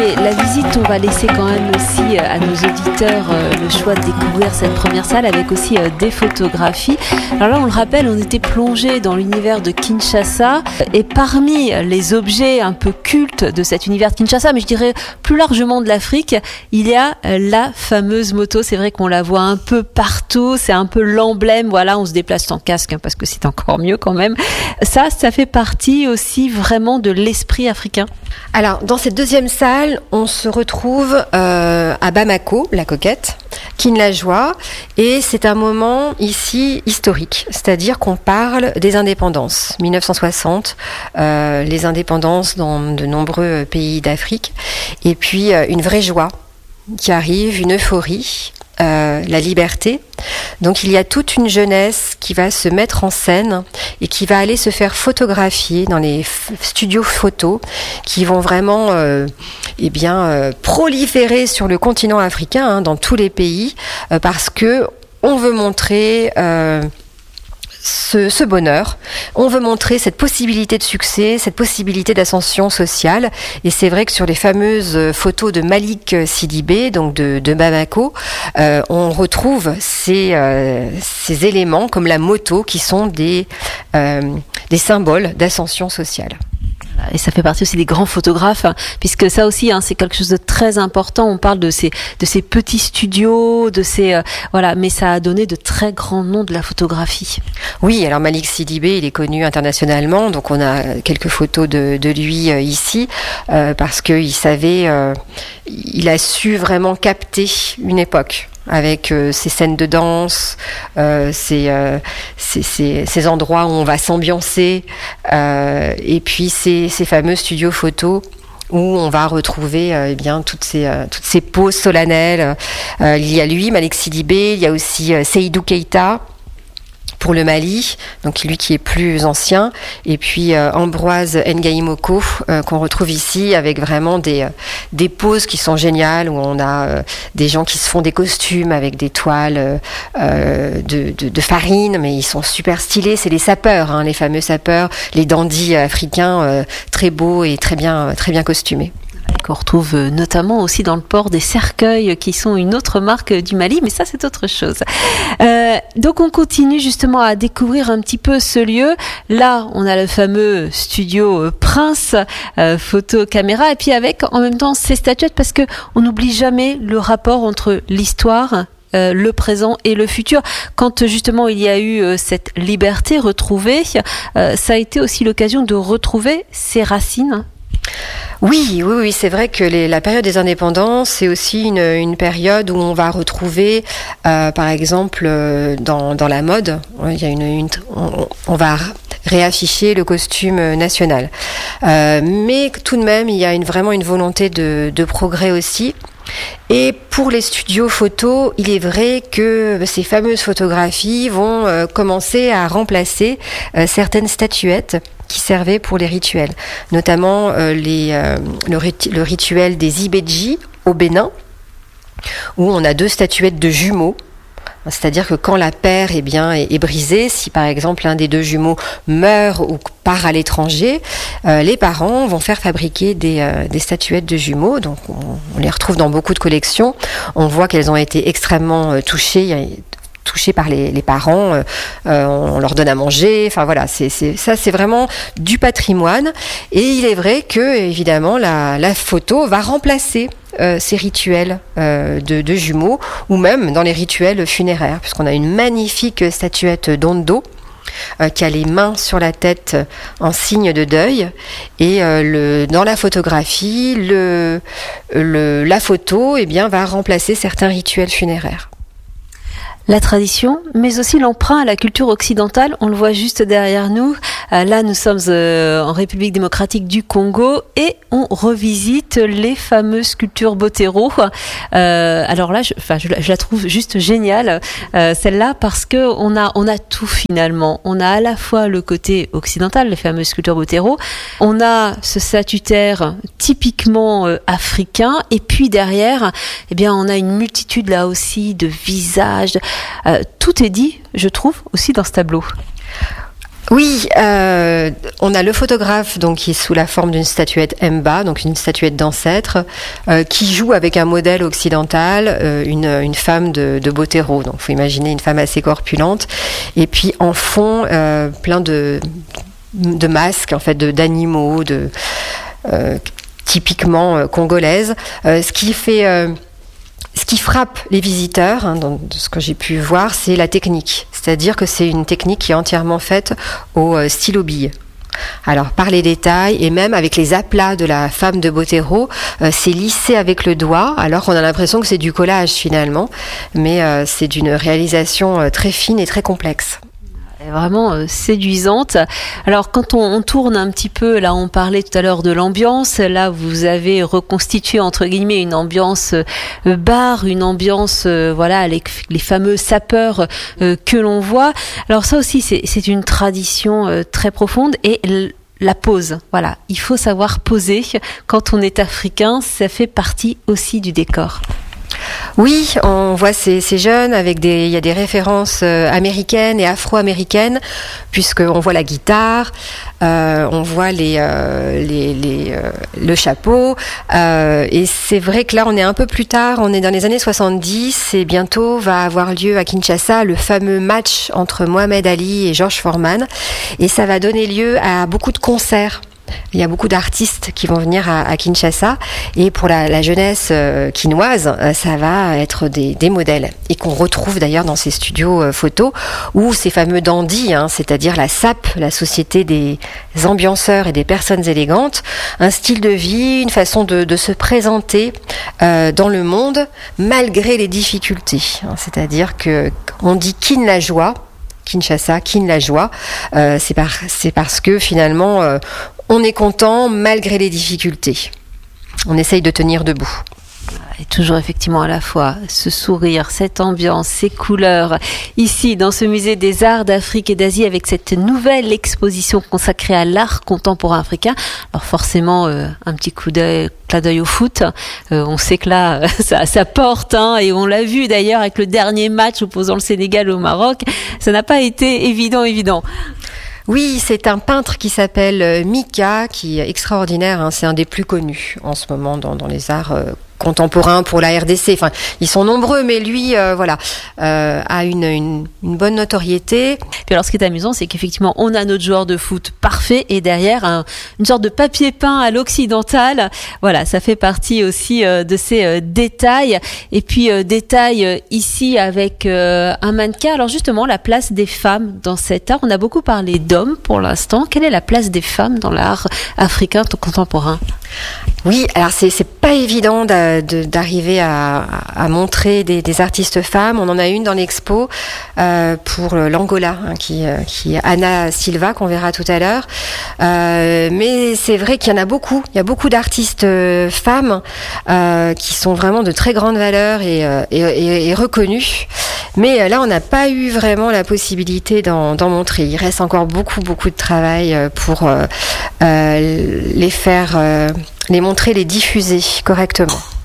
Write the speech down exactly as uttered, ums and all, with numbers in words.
terminer la visite, on va laisser quand même aussi à nos auditeurs le choix de découvrir cette première salle avec aussi des photographies. Alors là, on le rappelle, on était plongé dans l'univers de Kinshasa et parmi les objets un peu cultes de cet univers de Kinshasa, mais je dirais plus largement de l'Afrique, il y a la fameuse moto. C'est vrai qu'on la voit un peu partout, c'est un peu l'emblème. Voilà, on se déplace sans casque hein, parce que c'est encore mieux quand même. Ça, ça fait partie aussi vraiment de l'esprit africain. Alors, dans cette deuxième salle, on se retrouve euh, à Bamako, la coquette, Kin-la-Joie, et c'est un moment ici historique, c'est-à-dire qu'on parle des indépendances. dix-neuf cent soixante, euh, les indépendances dans de nombreux pays d'Afrique, et puis euh, une vraie joie qui arrive, une euphorie. Euh, la liberté. Donc il y a toute une jeunesse qui va se mettre en scène et qui va aller se faire photographier dans les f- studios photos qui vont vraiment euh, eh bien, euh, proliférer sur le continent africain, hein, dans tous les pays, euh, parce que on veut montrer euh, Ce, ce bonheur. On veut montrer cette possibilité de succès, cette possibilité d'ascension sociale. Et c'est vrai que sur les fameuses photos de Malik Sidibé, donc de, de Bamako, euh, on retrouve ces, euh, ces éléments comme la moto qui sont des, euh, des symboles d'ascension sociale. Et ça fait partie aussi des grands photographes, hein, puisque ça aussi, hein, c'est quelque chose de très important. On parle de ces de ces petits studios, de ces euh, voilà, mais ça a donné de très grands noms de la photographie. Oui, alors Malik Sidibé, il est connu internationalement, donc on a quelques photos de de lui euh, ici, euh, parce que il savait, euh, il a su vraiment capter une époque. Avec euh, ces scènes de danse, euh, ces, euh, ces, ces, ces endroits où on va s'ambiancer, euh, et puis ces, ces fameux studios photos où on va retrouver euh, eh bien toutes ces euh, toutes ces poses solennelles. Euh, il y a lui, Malik Sidibé, il y a aussi euh, Seydou Keïta pour le Mali, donc lui qui est plus ancien, et puis euh, Ambroise Ngaïmoko euh, qu'on retrouve ici avec vraiment des euh, des poses qui sont géniales, où on a euh, des gens qui se font des costumes avec des toiles euh, de, de, de farine, mais ils sont super stylés. C'est les sapeurs, hein, les fameux sapeurs, les dandys africains, euh, très beaux et très bien très bien costumés. Qu'on retrouve notamment aussi dans le port des cercueils qui sont une autre marque du Mali, mais ça c'est autre chose. Euh, donc on continue justement à découvrir un petit peu ce lieu. Là on a le fameux studio Prince, euh, photo caméra, et puis avec en même temps ces statuettes, parce que on n'oublie jamais le rapport entre l'histoire, Euh, le présent et le futur. Quand justement il y a eu euh, cette liberté retrouvée, euh, ça a été aussi l'occasion de retrouver ses racines. Oui, oui, oui, c'est vrai que les, la période des indépendances, c'est aussi une, une période où on va retrouver, euh, par exemple, euh, dans, dans la mode, il y a une, une on, on va réafficher le costume national. Euh, mais tout de même, il y a une, vraiment une volonté de, de progrès aussi. Et pour les studios photos, il est vrai que ces fameuses photographies vont euh, commencer à remplacer euh, certaines statuettes qui servaient pour les rituels, notamment euh, les, euh, le, rit- le rituel des Ibedji au Bénin, où on a deux statuettes de jumeaux. C'est-à-dire que quand la paire eh bien, est, est brisée, si par exemple l'un des deux jumeaux meurt ou part à l'étranger, euh, les parents vont faire fabriquer des, euh, des statuettes de jumeaux. Donc on, on les retrouve dans beaucoup de collections. On voit qu'elles ont été extrêmement euh, touchées. touchés par les, les parents, euh, on leur donne à manger, enfin voilà, c'est, c'est, ça c'est vraiment du patrimoine. Et il est vrai que évidemment la, la photo va remplacer euh, ces rituels euh, de, de jumeaux, ou même dans les rituels funéraires, puisqu'on a une magnifique statuette d'Ondo euh, qui a les mains sur la tête en signe de deuil, et euh, le, dans la photographie, le, le, la photo eh bien, va remplacer certains rituels funéraires. La tradition, mais aussi l'emprunt à la culture occidentale, on le voit juste derrière nous. Euh, là, nous sommes euh, en République démocratique du Congo et on revisite les fameuses sculptures Botero. Euh, alors là, je, enfin, je, je la trouve juste géniale, euh, celle-là, parce que on a, on a tout finalement. On a à la fois le côté occidental, les fameuses sculptures Botero. On a ce statutaire typiquement euh, africain, et puis derrière, eh bien, on a une multitude là aussi de visages. Euh, tout est dit, je trouve, aussi dans ce tableau. Oui, euh, on a le photographe donc qui est sous la forme d'une statuette Mba, donc une statuette d'ancêtre, euh, qui joue avec un modèle occidental, euh, une, une femme de, de Botero. Donc, faut imaginer une femme assez corpulente. Et puis en fond, euh, plein de de masques en fait, de d'animaux, de euh, typiquement euh, congolaises. Euh, ce qui fait euh, Ce qui frappe les visiteurs, hein, dans, de ce que j'ai pu voir, c'est la technique. C'est-à-dire que c'est une technique qui est entièrement faite au euh, stylo bille. Alors, par les détails, et même avec les aplats de la femme de Botero, euh, c'est lissé avec le doigt, alors qu'on a l'impression que c'est du collage finalement, mais euh, c'est d'une réalisation euh, très fine et très complexe. Vraiment euh, séduisante. Alors quand on, on tourne un petit peu, là on parlait tout à l'heure de l'ambiance, là vous avez reconstitué entre guillemets une ambiance euh, bar, une ambiance euh, voilà les, les fameux sapeurs euh, que l'on voit. Alors ça aussi c'est, c'est une tradition euh, très profonde et l- la pose, voilà, il faut savoir poser quand on est africain, ça fait partie aussi du décor. Oui, on voit ces, ces jeunes avec des, il y a des références euh, américaines et afro-américaines, puisqu'on voit la guitare, euh, on voit les, euh, les, les euh, le chapeau, euh, et c'est vrai que là on est un peu plus tard, on est dans les années soixante-dix, et bientôt va avoir lieu à Kinshasa le fameux match entre Mohamed Ali et George Foreman, et ça va donner lieu à beaucoup de concerts. Il y a beaucoup d'artistes qui vont venir à, à Kinshasa et pour la, la jeunesse euh, quinoise, euh, ça va être des, des modèles et qu'on retrouve d'ailleurs dans ces studios euh, photos où ces fameux dandys, hein, c'est-à-dire la S A P, la société des ambianceurs et des personnes élégantes, un style de vie, une façon de, de se présenter euh, dans le monde malgré les difficultés. Hein, c'est-à-dire que on dit kin la joie. Kinshasa, kin la joie, euh, c'est, par, c'est parce que finalement euh, on est content malgré les difficultés. On essaye de tenir debout. Et toujours effectivement à la fois ce sourire, cette ambiance, ces couleurs. Ici, dans ce musée des arts d'Afrique et d'Asie, avec cette nouvelle exposition consacrée à l'art contemporain africain. Alors forcément, euh, un petit coup d'œil, clin d'œil au foot. Euh, on sait que là, ça, ça porte, hein, et on l'a vu d'ailleurs avec le dernier match opposant le Sénégal au Maroc. Ça n'a pas été évident, évident. Oui, c'est un peintre qui s'appelle Mika, qui est extraordinaire. Hein, c'est un des plus connus en ce moment dans, dans les arts euh, contemporains pour la R D C. Enfin, ils sont nombreux, mais lui, euh, voilà, euh, a une, une, une bonne notoriété. Puis alors, ce qui est amusant, c'est qu'effectivement, on a notre joueur de foot parfait et derrière un, une sorte de papier peint à l'occidental. Voilà, ça fait partie aussi euh, de ces euh, détails. Et puis euh, détails euh, ici avec euh, un mannequin. Alors justement, la place des femmes dans cet art. On a beaucoup parlé d'hommes pour l'instant. Quelle est la place des femmes dans l'art africain contemporain ? Oui, alors c'est c'est pas évident de, de, d'arriver à, à montrer des, des artistes femmes. On en a une dans l'expo euh, pour l'Angola, hein, qui, qui est Anna Silva, qu'on verra tout à l'heure. Euh, mais c'est vrai qu'il y en a beaucoup. Il y a beaucoup d'artistes euh, femmes euh, qui sont vraiment de très grande valeur et, euh, et, et, et reconnues. Mais là, on n'a pas eu vraiment la possibilité d'en, d'en montrer. Il reste encore beaucoup, beaucoup de travail pour euh, euh, les faire, euh, les montrer, les diffuser correctement.